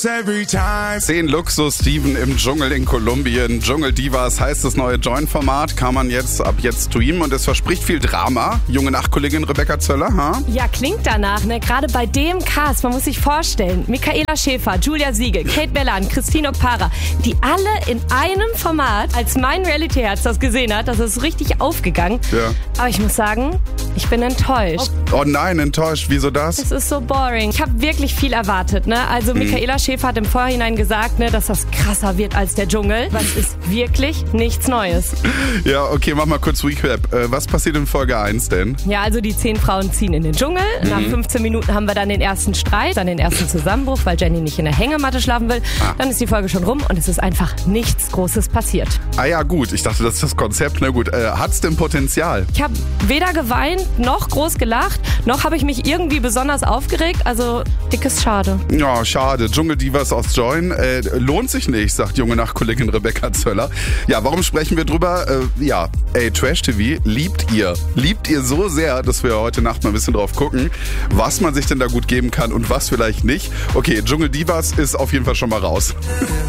10 Luxus-Diven im Dschungel in Kolumbien. Dschungel Divas heißt das neue Join-Format. Kann man ab jetzt streamen und es verspricht viel Drama. Junge Nachtkollegin Rebecca Zöller, ha? Ja, klingt danach, ne? Gerade bei dem Cast, man muss sich vorstellen, Michaela Schäfer, Julia Siegel, Kate Berlan, Christine Okpara, die alle in einem Format, als mein Reality-Herz das gesehen hat, das ist richtig aufgegangen. Ja. Aber ich muss sagen, ich bin enttäuscht. Oh nein, enttäuscht. Wieso das? Es ist so boring. Ich habe wirklich viel erwartet, ne? Also Michaela Schäfer hat im Vorhinein gesagt, ne, dass das krasser wird als der Dschungel. Was ist wirklich nichts Neues. Ja, okay, mach mal kurz Recap. Was passiert in Folge 1 denn? Ja, also die 10 Frauen ziehen in den Dschungel. Nach 15 Minuten haben wir dann den ersten Streit, dann den ersten Zusammenbruch, weil Jenny nicht in der Hängematte schlafen will. Dann ist die Folge schon rum und es ist einfach nichts Großes passiert. Ah ja, gut. Ich dachte, das ist das Konzept. Na gut, hat's denn Potenzial? Ich habe weder geweint, noch groß gelacht, noch habe ich mich irgendwie besonders aufgeregt. Also dickes Schade. Ja, schade. Dschungeldivas aus Join lohnt sich nicht, sagt junge Nachtkollegin Rebecca Zöller. Ja, warum sprechen wir drüber? Trash TV liebt ihr. Liebt ihr so sehr, dass wir heute Nacht mal ein bisschen drauf gucken, was man sich denn da gut geben kann und was vielleicht nicht. Okay, Dschungeldivas ist auf jeden Fall schon mal raus.